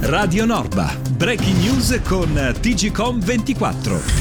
Radio Norba, breaking news con TGCOM24.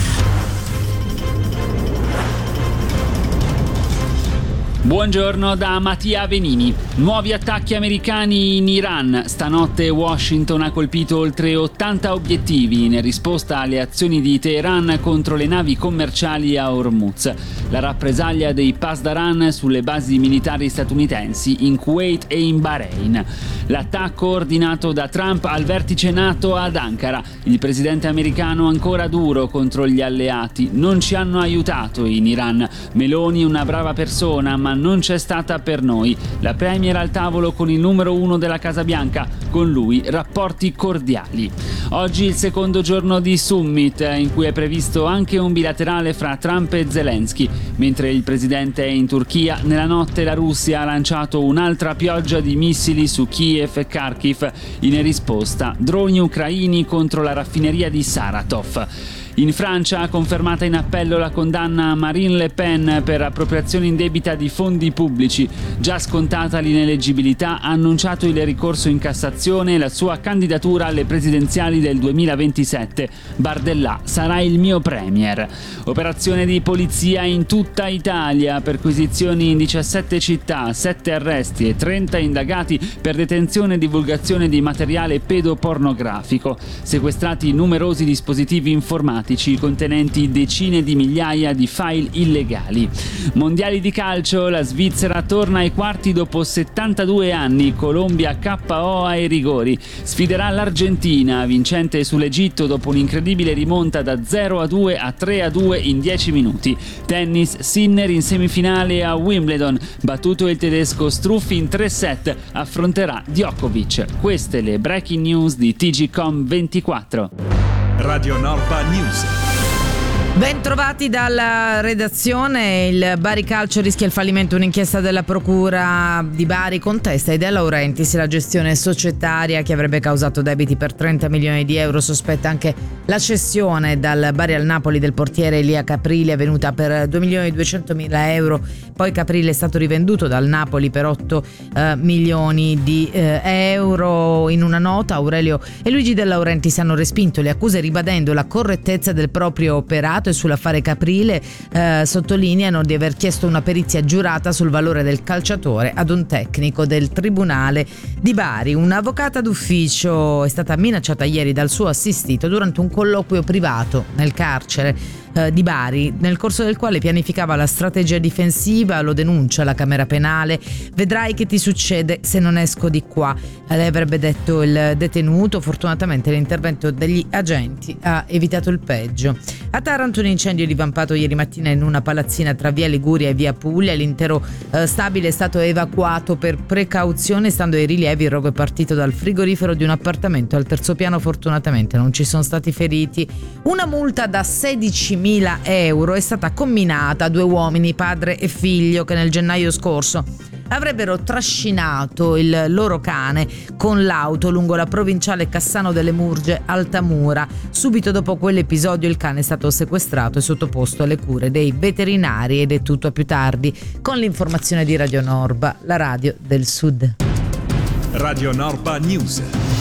Buongiorno da Mattia Venini. Nuovi attacchi americani in Iran. Stanotte Washington ha colpito oltre 80 obiettivi in risposta alle azioni di Teheran contro le navi commerciali a Hormuz. La rappresaglia dei Pasdaran sulle basi militari statunitensi in Kuwait e in Bahrain. L'attacco ordinato da Trump al vertice NATO ad Ankara. Il presidente americano ancora duro contro gli alleati. Non ci hanno aiutato in Iran. Meloni una brava persona, ma non c'è stata per noi. La premier al tavolo con il numero 1 della Casa Bianca, con lui rapporti cordiali. Oggi il secondo giorno di summit, in cui è previsto anche un bilaterale fra Trump e Zelensky. Mentre il presidente è in Turchia, nella notte la Russia ha lanciato un'altra pioggia di missili su Kiev e Kharkiv. In risposta, droni ucraini contro la raffineria di Saratov. In Francia ha confermata in appello la condanna a Marine Le Pen per appropriazione indebita di fondi pubblici. Già scontata l'ineleggibilità, ha annunciato il ricorso in Cassazione e la sua candidatura alle presidenziali del 2027. Bardella sarà il mio premier. Operazione di polizia in tutta Italia, perquisizioni in 17 città, 7 arresti e 30 indagati per detenzione e divulgazione di materiale pedopornografico. Sequestrati numerosi dispositivi informatici contenenti decine di migliaia di file illegali. Mondiali di calcio, la Svizzera torna ai quarti dopo 72 anni, Colombia KO ai rigori. Sfiderà l'Argentina, vincente sull'Egitto dopo un'incredibile rimonta da 0-2 a 3-2 in 10 minuti. Tennis, Sinner in semifinale a Wimbledon, battuto il tedesco Struff in 3 set, affronterà Djokovic. Queste le breaking news di TGCOM24. Radio Norba News. Ben trovati dalla redazione. Il Bari Calcio rischia il fallimento. Un'inchiesta della Procura di Bari contesta ai De Laurentiis la gestione societaria che avrebbe causato debiti per 30 milioni di euro. Sospetta anche la cessione dal Bari al Napoli del portiere Elia Caprile, avvenuta per 2 milioni e 200 mila euro. Poi Caprile è stato rivenduto dal Napoli per 8 milioni di euro. In una nota Aurelio e Luigi De Laurentiis hanno respinto le accuse, ribadendo la correttezza del proprio operato, e sull'affare Caprile sottolineano di aver chiesto una perizia giurata sul valore del calciatore ad un tecnico del Tribunale di Bari. Un'avvocata d'ufficio è stata minacciata ieri dal suo assistito durante un colloquio privato nel carcere di Bari, nel corso del quale pianificava la strategia difensiva. Lo denuncia la Camera Penale. Vedrai che ti succede se non esco di qua, le avrebbe detto il detenuto. Fortunatamente l'intervento degli agenti ha evitato il peggio. A Taranto un incendio è divampato ieri mattina in una palazzina tra via Liguria e via Puglia. L'intero stabile è stato evacuato per precauzione. Stando ai rilievi, il rogo è partito dal frigorifero di un appartamento al terzo piano. Fortunatamente non ci sono stati feriti. Una multa da 16.000 euro è stata comminata a 2 uomini, padre e figlio, che nel gennaio scorso avrebbero trascinato il loro cane con l'auto lungo la provinciale Cassano delle Murge Altamura. Subito dopo quell'episodio il cane è stato sequestrato e sottoposto alle cure dei veterinari, ed è tutto a più tardi con l'informazione di Radio Norba, la radio del Sud. Radio Norba News.